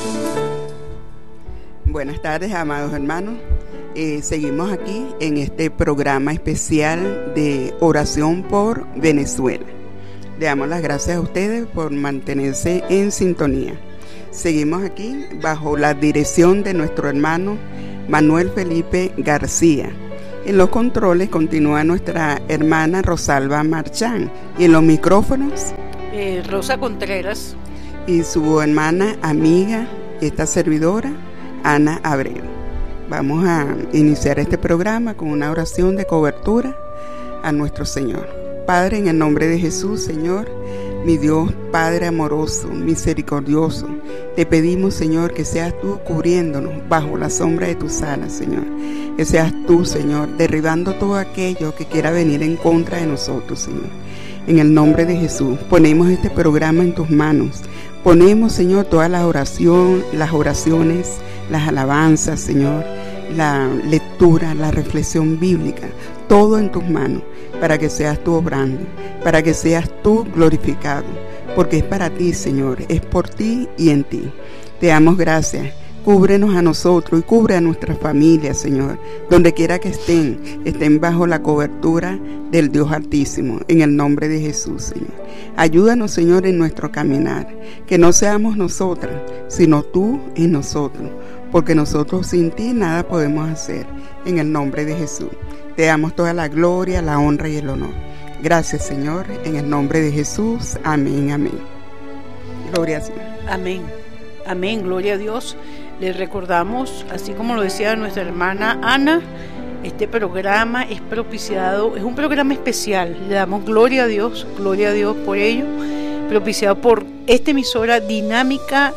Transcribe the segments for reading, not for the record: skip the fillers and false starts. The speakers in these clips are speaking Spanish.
Buenas tardes, amados hermanos. Seguimos aquí en este programa especial de oración por Venezuela. Le damos las gracias a ustedes por mantenerse en sintonía. Seguimos aquí bajo la dirección de nuestro hermano Manuel Felipe García. En los controles continúa nuestra hermana Rosalba Marchán y en los micrófonos Rosa Contreras y su hermana, amiga, esta servidora, Ana Abreu. Vamos a iniciar este programa con una oración de cobertura a nuestro Señor. Padre, en el nombre de Jesús, Señor, mi Dios, Padre amoroso, misericordioso, te pedimos, Señor, que seas tú cubriéndonos bajo la sombra de tus alas, Señor. Que seas tú, Señor, derribando todo aquello que quiera venir en contra de nosotros, Señor. En el nombre de Jesús, ponemos este programa en tus manos. Ponemos, Señor, todas las oraciones, las alabanzas, Señor, la lectura, la reflexión bíblica, todo en tus manos, para que seas tú obrando, para que seas tú glorificado, porque es para ti, Señor, es por ti y en ti. Te damos gracias. Cúbrenos a nosotros y cubre a nuestras familias, Señor, donde quiera que estén bajo la cobertura del Dios Altísimo, en el nombre de Jesús, Señor. Ayúdanos, Señor, en nuestro caminar, que no seamos nosotras, sino tú en nosotros, porque nosotros sin ti nada podemos hacer, en el nombre de Jesús. Te damos toda la gloria, la honra y el honor. Gracias, Señor, en el nombre de Jesús. Amén, amén. Gloria al Señor. Amén, amén, gloria a Dios. Les recordamos, así como lo decía nuestra hermana Ana, este programa es propiciado, es un programa especial. Le damos gloria a Dios por ello, propiciado por esta emisora Dinámica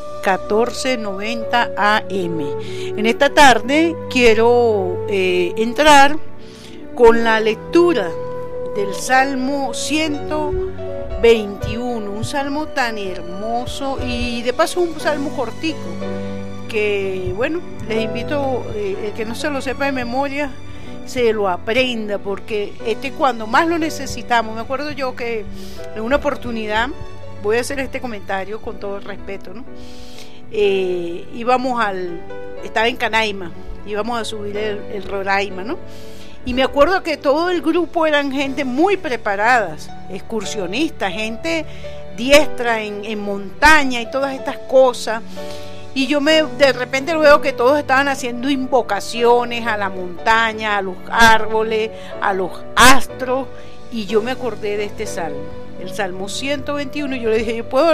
1490 AM. En esta tarde quiero entrar con la lectura del Salmo 121, un salmo tan hermoso y de paso un salmo cortico, que bueno, les invito, el que no se lo sepa de memoria, se lo aprenda, porque cuando más lo necesitamos. Me acuerdo yo que en una oportunidad, voy a hacer este comentario con todo el respeto, ¿no? Estaba en Canaima, íbamos a subir el Roraima, ¿no? Y me acuerdo que todo el grupo eran gente muy preparadas, excursionistas, gente diestra en montaña y todas estas cosas. Y yo de repente veo que todos estaban haciendo invocaciones a la montaña, a los árboles, a los astros, y yo me acordé de este salmo, el Salmo 121, y yo le dije, ¿yo puedo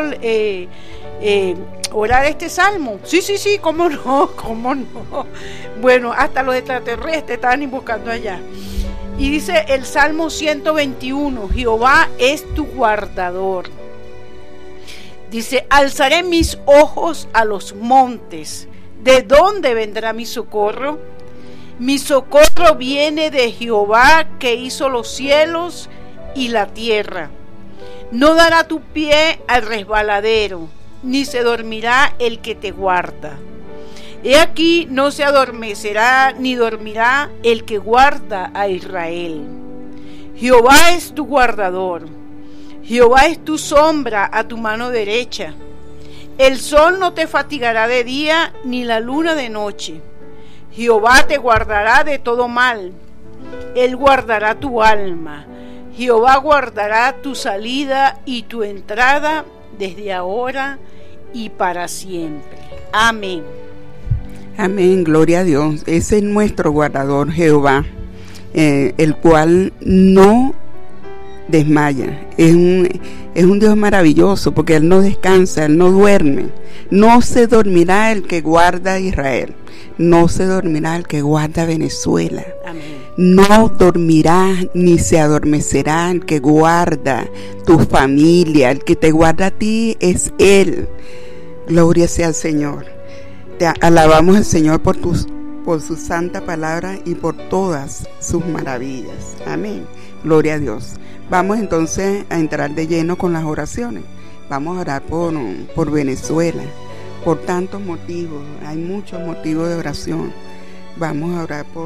orar este salmo? Sí, cómo no. Bueno, hasta los extraterrestres estaban invocando allá. Y dice el Salmo 121, Jehová es tu guardador. Dice, alzaré mis ojos a los montes. ¿De dónde vendrá mi socorro? Mi socorro viene de Jehová, que hizo los cielos y la tierra. No dará tu pie al resbaladero, ni se dormirá el que te guarda. He aquí, no se adormecerá ni dormirá el que guarda a Israel. Jehová es tu guardador. Jehová es tu sombra a tu mano derecha. El sol no te fatigará de día, ni la luna de noche. Jehová te guardará de todo mal. Él guardará tu alma. Jehová guardará tu salida y tu entrada desde ahora y para siempre. Amén. Amén, gloria a Dios. Ese es nuestro guardador, Jehová, el cual no desmaya. Es un Dios maravilloso, porque Él no descansa, Él no duerme. No se dormirá el que guarda a Israel, no se dormirá el que guarda a Venezuela. Amén. No dormirá ni se adormecerá el que guarda tu familia. El que te guarda a ti es Él. Gloria sea al Señor. Te alabamos al Señor por su santa palabra y por todas sus maravillas. Amén. Gloria a Dios. Vamos entonces a entrar de lleno con las oraciones. Vamos a orar por Venezuela, por tantos motivos. Hay muchos motivos de oración. Vamos a orar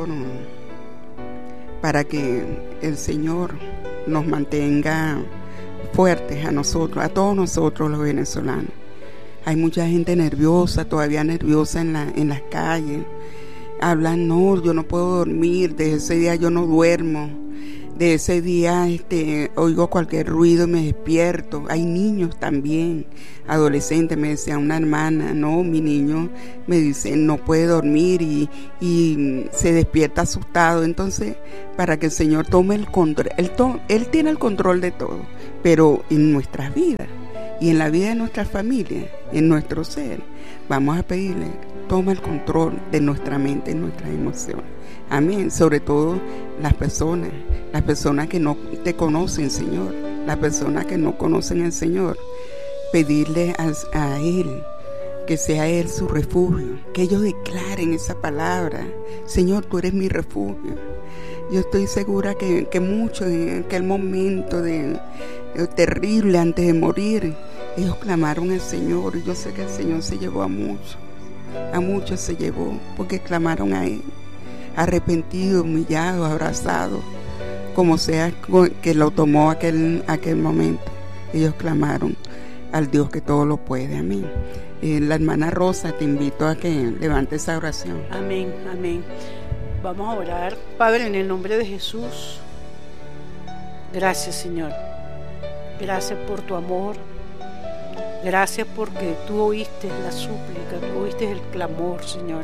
para que el Señor nos mantenga fuertes a nosotros, a todos nosotros los venezolanos. Hay mucha gente nerviosa, todavía nerviosa en las calles. Hablan, no, yo no puedo dormir, de ese día yo no duermo. De ese día oigo cualquier ruido y me despierto. Hay niños también, adolescentes. Me decía una hermana, no, mi niño me dice no puede dormir y se despierta asustado. Entonces, para que el Señor tome el control, Él tiene el control de todo, pero en nuestras vidas y en la vida de nuestra familia, en nuestro ser, vamos a pedirle, toma el control de nuestra mente y nuestras emociones. Amén. Sobre todo las personas que no te conocen, Señor, las personas que no conocen al Señor, pedirle a Él, que sea Él su refugio, que ellos declaren esa palabra, Señor, tú eres mi refugio. Yo estoy segura que muchos en aquel momento terrible antes de morir, ellos clamaron al Señor, y yo sé que el Señor se llevó a muchos se llevó, porque clamaron a Él, arrepentido, humillado, abrazado, como sea que lo tomó aquel momento. Ellos clamaron al Dios que todo lo puede. Amén. La hermana Rosa, te invito a que levantes esa oración. Amén, amén. Vamos a orar. Padre, en el nombre de Jesús, gracias, Señor. Gracias por tu amor. Gracias porque tú oíste la súplica, tú oíste el clamor, Señor.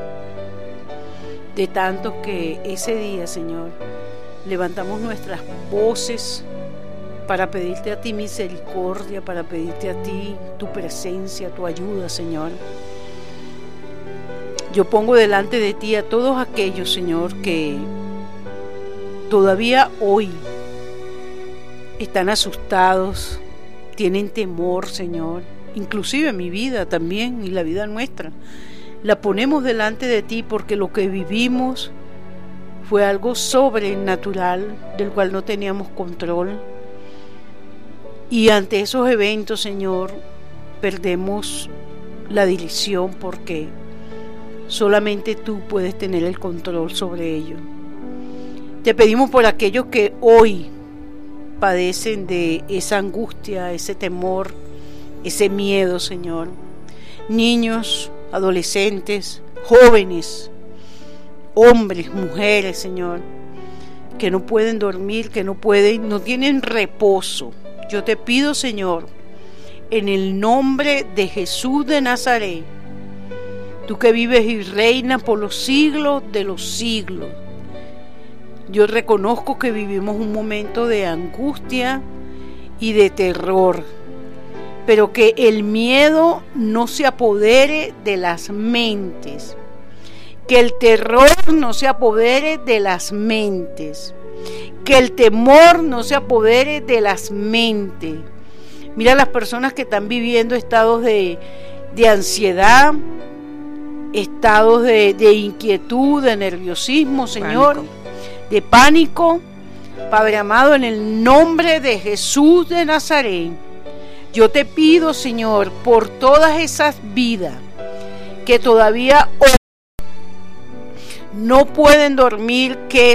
De tantos que ese día, Señor, levantamos nuestras voces para pedirte a ti misericordia, para pedirte a ti tu presencia, tu ayuda, Señor. Yo pongo delante de ti a todos aquellos, Señor, que todavía hoy están asustados, tienen temor, Señor, inclusive mi vida también y la vida nuestra. La ponemos delante de ti porque lo que vivimos fue algo sobrenatural del cual no teníamos control. Y ante esos eventos, Señor, perdemos la dirección porque solamente tú puedes tener el control sobre ello. Te pedimos por aquellos que hoy padecen de esa angustia, ese temor, ese miedo, Señor. Niños, adolescentes, jóvenes, hombres, mujeres, Señor, que no pueden dormir, que no tienen reposo. Yo te pido, Señor, en el nombre de Jesús de Nazaret, tú que vives y reinas por los siglos de los siglos. Yo reconozco que vivimos un momento de angustia y de terror, pero que el miedo no se apodere de las mentes, que el terror no se apodere de las mentes, que el temor no se apodere de las mentes. Mira las personas que están viviendo estados de ansiedad, estados de inquietud, de nerviosismo, Señor, pánico. De pánico. Padre amado, en el nombre de Jesús de Nazaret, yo te pido, Señor, por todas esas vidas que todavía hoy no pueden dormir, que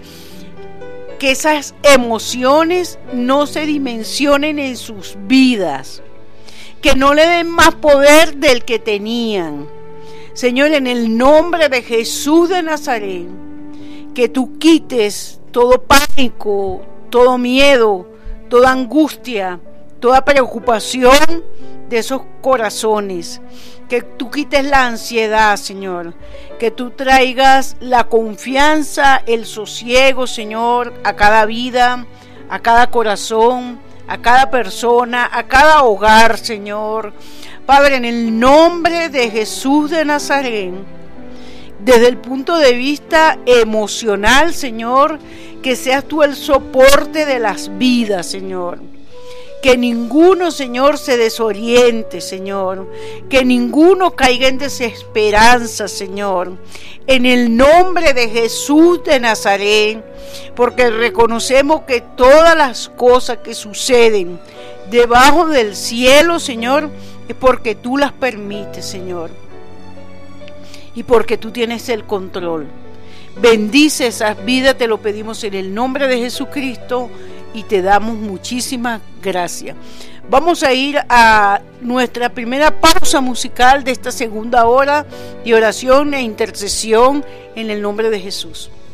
esas emociones no se dimensionen en sus vidas, que no le den más poder del que tenían. Señor, en el nombre de Jesús de Nazaret, que tú quites todo pánico, todo miedo, toda angustia, toda preocupación de esos corazones, que tú quites la ansiedad, Señor, que tú traigas la confianza, el sosiego, Señor, a cada vida, a cada corazón, a cada persona, a cada hogar, Señor. Padre, en el nombre de Jesús de Nazaret, desde el punto de vista emocional, Señor, que seas tú el soporte de las vidas, Señor. Que ninguno, Señor, se desoriente, Señor. Que ninguno caiga en desesperanza, Señor. En el nombre de Jesús de Nazaret, porque reconocemos que todas las cosas que suceden debajo del cielo, Señor, es porque tú las permites, Señor. Y porque tú tienes el control. Bendice esas vidas, te lo pedimos en el nombre de Jesucristo. y te damos muchísimas gracias. Vamos a ir a nuestra primera pausa musical de esta segunda hora de oración e intercesión en el nombre de Jesús.